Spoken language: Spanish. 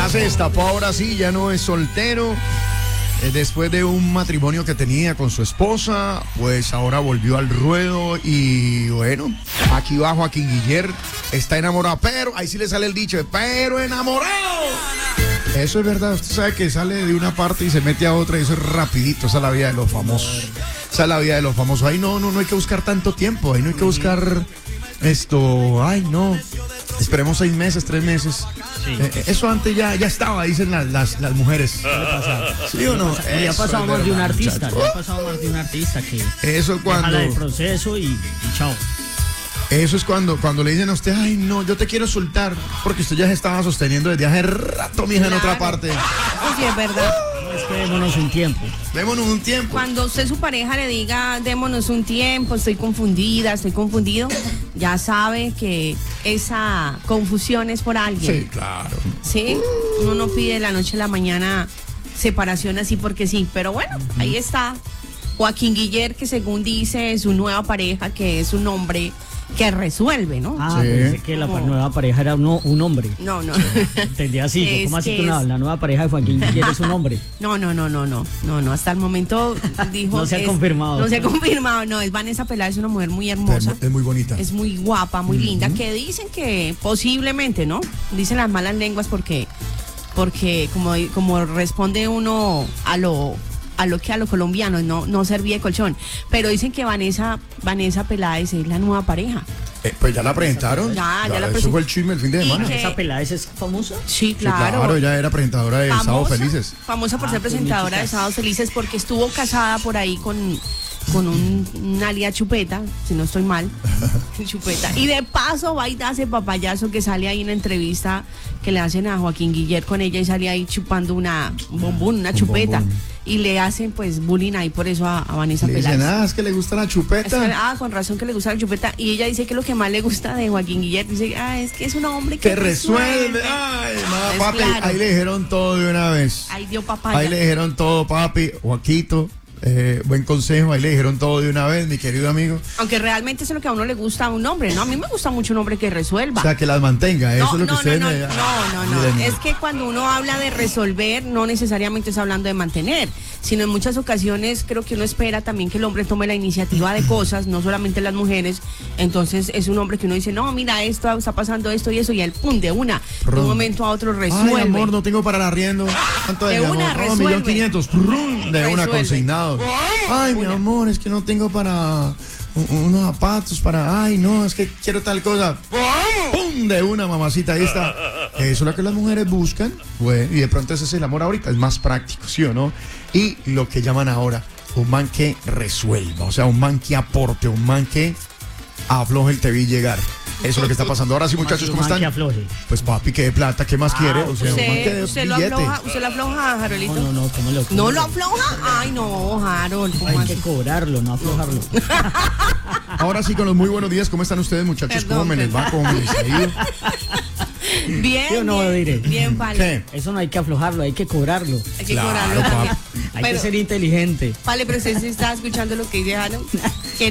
Ya se destapó, ahora sí, ya no es soltero. Después de un matrimonio que tenía con su esposa, pues ahora volvió al ruedo y bueno, aquí va Joaquín Guiller, está enamorado, pero ahí sí le sale el dicho, pero enamorado. Eso es verdad, usted sabe que sale de una parte y se mete a otra y eso es rapidito, esa es la vida de los famosos. Esa es la vida de los famosos. Ahí no hay que buscar tanto tiempo, ahí no hay que buscar ay no, esperemos 6 meses, 3 meses. Sí. Eso antes ya estaba, dicen las mujeres. ¿Sí o no? Le ha pasado más de un artista, que eso es cuando habla del proceso y chao. Eso es cuando le dicen a usted, ay no, yo te quiero soltar, porque usted ya se estaba sosteniendo desde hace rato, mija, en otra parte. Oye, es verdad. Es que démonos un tiempo. Démonos un tiempo. Cuando usted su pareja le diga, démonos un tiempo, estoy confundida, estoy confundido, ya sabe que esa confusión es por alguien. Sí, claro. Sí, uno no pide de la noche a la mañana separación así porque sí, pero bueno, ahí está Joaquín Guiller, que según dice su nueva pareja, que es un hombre que resuelve, ¿no? Ah, sí. Pensé que la nueva pareja era un hombre. No. Entendí así, ¿cómo así que la nueva pareja de Joaquín Guiller es un hombre? No, hasta el momento dijo... No se ha confirmado. No se ha confirmado, no, es Vanessa Peláez, es una mujer muy hermosa. Es muy bonita. Es muy guapa, muy linda, que dicen que posiblemente, ¿no? Dicen las malas lenguas porque como responde uno a lo colombiano, no servía de colchón. Pero dicen que Vanessa Peláez es la nueva pareja. Pues ya la presentaron. Ya la presentaron. Eso fue el chisme el fin de semana. ¿Vanessa Peláez es famosa? Sí, claro. Sí, claro, ella era presentadora de Sábados Felices. Famosa por ser presentadora de Sábados Felices porque estuvo casada por ahí con un alias Chupeta, si no estoy mal, Chupeta. Y de paso va y hace papayazo, que sale ahí en la entrevista que le hacen a Joaquín Guiller con ella y sale ahí chupando una chupeta. Y le hacen pues bullying ahí por eso a Vanessa Peláez. Le dicen, es que le gusta la chupeta. Con razón que le gusta la chupeta. Y ella dice que lo que más le gusta de Joaquín Guiller, dice, es que es un hombre que resuelve. Ay, papi, claro. Ahí le dijeron todo de una vez. Ahí dio papaya. Ahí le dijeron todo, papi, Joaquito. Buen consejo, ahí le dijeron todo de una vez, mi querido amigo. Aunque realmente eso es lo que a uno le gusta a un hombre, ¿no? A mí me gusta mucho un hombre que resuelva. O sea, que las mantenga, eso es lo que ustedes no. Es que cuando uno habla de resolver, no necesariamente está hablando de mantener, sino en muchas ocasiones creo que uno espera también que el hombre tome la iniciativa de cosas, no solamente las mujeres. Entonces es un hombre que uno dice, no, mira, esto está pasando esto y eso, y él pum, de un momento a otro resuelve. Ay, amor, no tengo para el arriendo. ¿Cuánto de una resuelve? 1.500.000, de una consignado. Ay, mi amor, es que no tengo para unos zapatos, ay, no, es que quiero tal cosa. ¡Pum! De una, mamacita, ahí está. Eso es lo que las mujeres buscan. Bueno, y de pronto ese es el amor ahorita, es más práctico, ¿sí o no? Y lo que llaman ahora, un man que resuelva, o sea, un man que aporte, un man que afloje el te vi llegar. Eso es lo que está pasando. Ahora sí, muchachos, ¿cómo están? Pues papi, que de plata, ¿qué más quiere? O sea, ¿Usted lo afloja, Jarolito? No, ¿cómo lo ¿No lo afloja? Ay, no, Harold. Hay que cobrarlo, no aflojarlo. Ahora sí, con los muy buenos días, ¿cómo están ustedes, muchachos? ¿Cómo me les va? ¿Cómo me les ha ido? Bien, yo no lo diré. Bien, vale. ¿Qué? Eso no hay que aflojarlo, hay que cobrarlo. Hay que cobrarlo también. Hay que ser inteligente. Vale, pero usted sí está escuchando lo que dice Harold.